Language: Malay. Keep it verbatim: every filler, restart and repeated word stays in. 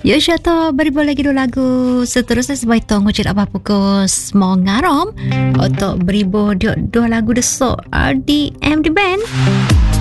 Ya syata beribu lagi dua lagu seterusnya sebaik tong ucap apa pukul semua ngarom untuk beribu dua, dua lagu desok R D M The Band.